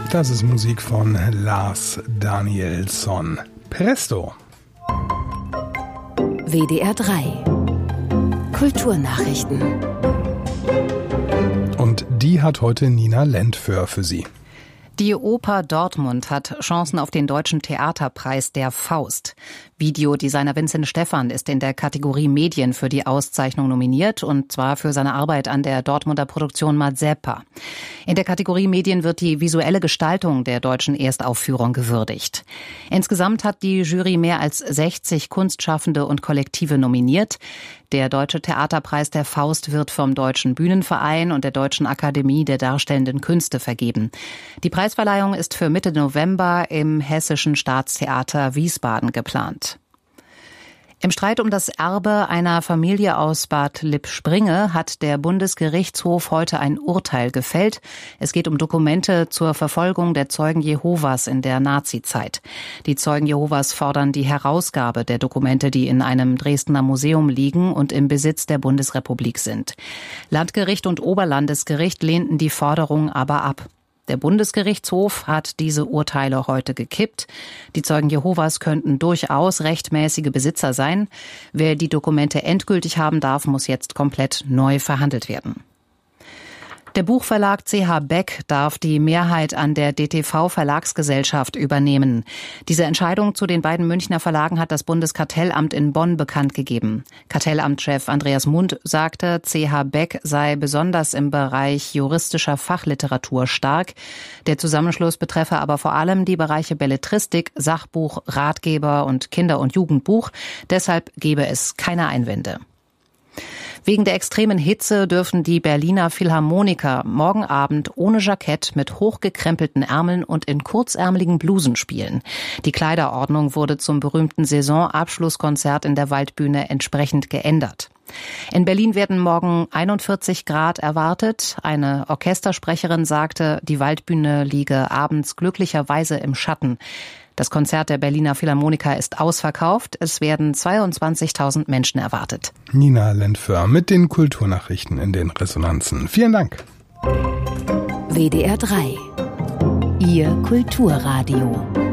Das ist Musik von Lars Danielsson. Presto. WDR 3 Kulturnachrichten. Und die hat heute Nina Lentföhr für Sie. Die Oper Dortmund hat Chancen auf den Deutschen Theaterpreis der Faust. Videodesigner Vincent Stephan ist in der Kategorie Medien für die Auszeichnung nominiert, und zwar für seine Arbeit an der Dortmunder Produktion Mazeppa. In der Kategorie Medien wird die visuelle Gestaltung der deutschen Erstaufführung gewürdigt. Insgesamt hat die Jury mehr als 60 Kunstschaffende und Kollektive nominiert. Der Deutsche Theaterpreis der Faust wird vom Deutschen Bühnenverein und der Deutschen Akademie der Darstellenden Künste vergeben. Die Preisverleihung ist für Mitte November im Hessischen Staatstheater Wiesbaden geplant. Im Streit um das Erbe einer Familie aus Bad Lippspringe hat der Bundesgerichtshof heute ein Urteil gefällt. Es geht um Dokumente zur Verfolgung der Zeugen Jehovas in der Nazizeit. Die Zeugen Jehovas fordern die Herausgabe der Dokumente, die in einem Dresdner Museum liegen und im Besitz der Bundesrepublik sind. Landgericht und Oberlandesgericht lehnten die Forderung aber ab. Der Bundesgerichtshof hat diese Urteile heute gekippt. Die Zeugen Jehovas könnten durchaus rechtmäßige Besitzer sein. Wer die Dokumente endgültig haben darf, muss jetzt komplett neu verhandelt werden. Der Buchverlag CH Beck darf die Mehrheit an der DTV Verlagsgesellschaft übernehmen. Diese Entscheidung zu den beiden Münchner Verlagen hat das Bundeskartellamt in Bonn bekannt gegeben. Kartellamtschef Andreas Mund sagte, CH Beck sei besonders im Bereich juristischer Fachliteratur stark. Der Zusammenschluss betreffe aber vor allem die Bereiche Belletristik, Sachbuch, Ratgeber und Kinder- und Jugendbuch. Deshalb gebe es keine Einwände. Wegen der extremen Hitze dürfen die Berliner Philharmoniker morgen Abend ohne Jackett mit hochgekrempelten Ärmeln und in kurzärmeligen Blusen spielen. Die Kleiderordnung wurde zum berühmten Saisonabschlusskonzert in der Waldbühne entsprechend geändert. In Berlin werden morgen 41 Grad erwartet. Eine Orchestersprecherin sagte, die Waldbühne liege abends glücklicherweise im Schatten. Das Konzert der Berliner Philharmoniker ist ausverkauft. Es werden 22.000 Menschen erwartet. Nina Lentföhr mit den Kulturnachrichten in den Resonanzen. Vielen Dank. WDR 3 Ihr Kulturradio.